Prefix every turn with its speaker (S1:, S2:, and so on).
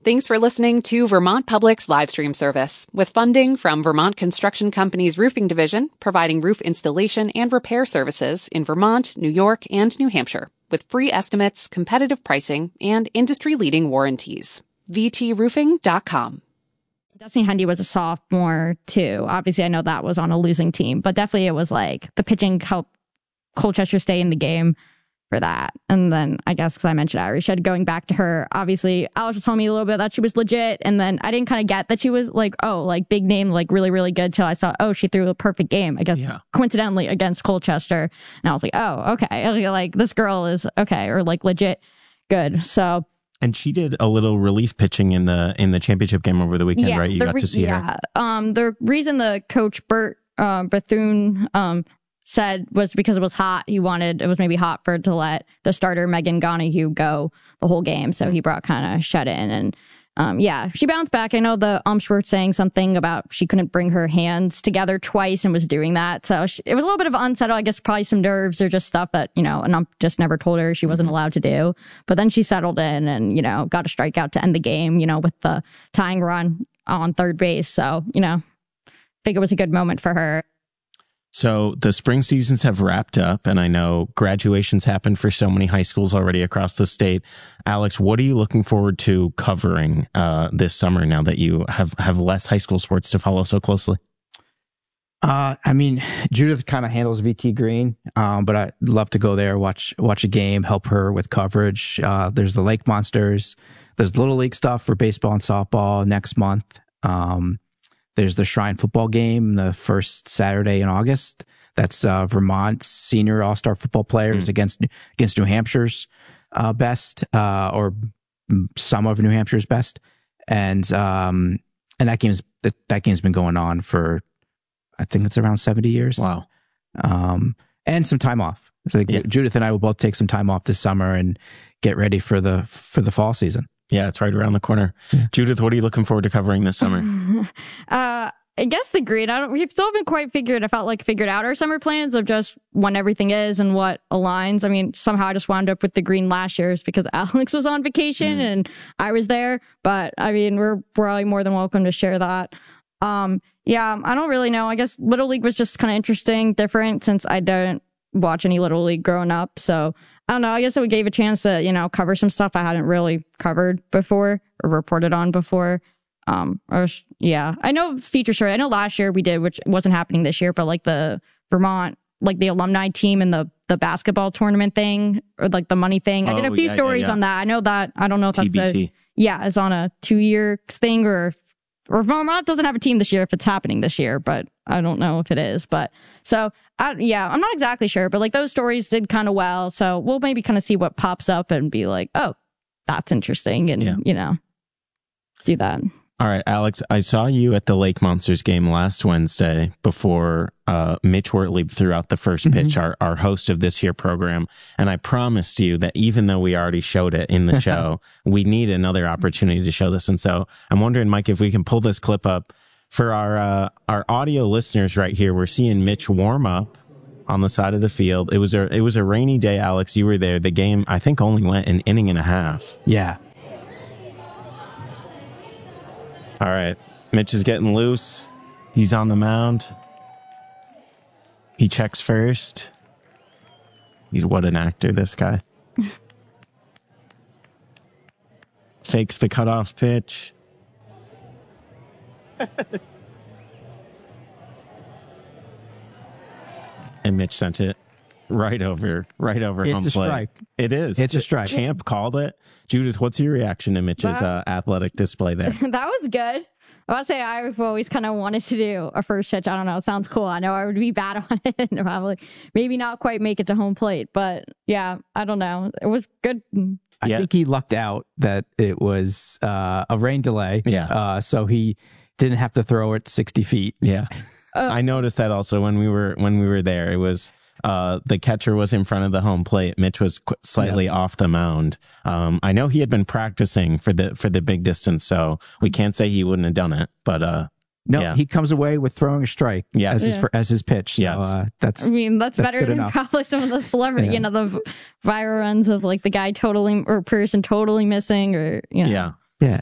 S1: Thanks for listening to Vermont Public's live stream service, with funding from Vermont Construction Company's Roofing Division, providing roof installation and repair services in Vermont, New York, and New Hampshire, with free estimates, competitive pricing, and industry-leading warranties. VTRoofing.com.
S2: Destiny Hendy was a sophomore, too. Obviously, I know that was on a losing team, but definitely it was like the pitching helped Colchester stay in the game for that. And then I guess because I mentioned Irish Shed, going back to her, obviously Alex was telling me a little bit that she was legit, and then I didn't kind of get that she was like, oh, like big name, like really, really good, till I saw, oh, she threw a perfect game, I guess, coincidentally against Colchester. And I was like, oh, okay, like this girl is okay, or like legit good. So,
S3: and she did a little relief pitching in the championship game over the weekend, right? You got to see her.
S2: The reason the coach Bert Bethune said was because it was hot. It was maybe hot for to let the starter Megan Donahue go the whole game. So he brought kind of Shed in, and she bounced back. I know the umps were saying something about she couldn't bring her hands together twice and was doing that. So it was a little bit of unsettled, I guess, probably some nerves or just stuff that, an ump just never told her she wasn't allowed to do. But then she settled in and, got a strikeout to end the game, with the tying run on third base. So, I think it was a good moment for her.
S3: So the spring seasons have wrapped up, and I know graduations happened for so many high schools already across the state. Alex, what are you looking forward to covering this summer now that you have less high school sports to follow so closely?
S4: Judith kind of handles VT Green, but I'd love to go there, watch a game, help her with coverage. There's the Lake Monsters. There's Little League stuff for baseball and softball next month. There's the Shrine football game the first Saturday in August. That's Vermont's senior all-star football players against New Hampshire's best, or some of New Hampshire's best. And that game's been going on for, I think it's around 70 years.
S3: Wow.
S4: And some time off. Judith and I will both take some time off this summer and get ready for the fall season.
S3: Yeah, it's right around the corner. Yeah. Judith, what are you looking forward to covering this summer?
S2: I guess the green. We still haven't quite figured out our summer plans of just when everything is and what aligns. I mean, somehow I just wound up with the green last year's because Alex was on vacation and I was there. But I mean, we're probably more than welcome to share that. I don't really know. I guess Little League was just kind of interesting, different, since I don't watch any Little League growing up. So I don't know. I guess it gave a chance to, cover some stuff I hadn't really covered before or reported on before. I know feature story. I know last year we did, which wasn't happening this year, but like the Vermont, like the alumni team and the basketball tournament thing, or like the money thing. I did a few stories on that. I know that. I don't know if
S3: TBT.
S2: It's on a 2-year thing, or Vermont doesn't have a team this year if it's happening this year, but I don't know if it is. But so, I'm not exactly sure, but like those stories did kind of well. So we'll maybe kind of see what pops up and be like, oh, that's interesting. And, do that.
S3: All right, Alex, I saw you at the Lake Monsters game last Wednesday before Mitch Wertlieb threw out the first pitch, our host of this here program. And I promised you that even though we already showed it in the show, we need another opportunity to show this. And so I'm wondering, Mike, if we can pull this clip up for our audio listeners right here. We're seeing Mitch warm up on the side of the field. It was a rainy day, Alex. You were there. The game, I think, only went an inning and a half.
S4: Yeah.
S3: All right. Mitch is getting loose. He's on the mound. He checks first. What an actor, this guy. Fakes the cutoff pitch. And Mitch sent it right over home plate.
S4: It's a strike.
S3: It is.
S4: It's a strike.
S3: Champ called it. Judith, what's your reaction to Mitch's athletic display there?
S2: That was good. I want to say I've always kind of wanted to do a first pitch. I don't know. It sounds cool. I know I would be bad on it and probably maybe not quite make it to home plate. But yeah, I don't know. It was good.
S4: I think he lucked out that it was a rain delay.
S3: Yeah.
S4: So he didn't have to throw it 60 feet.
S3: Yeah. I noticed that also when we were there. It was the catcher was in front of the home plate. Mitch was slightly off the mound. I know he had been practicing for the big distance, so we can't say he wouldn't have done it. But
S4: he comes away with throwing a strike as his pitch. So,
S3: yes.
S4: that's
S2: better than probably some of the celebrity, the viral runs of like the guy totally or person totally missing, or
S3: Yeah.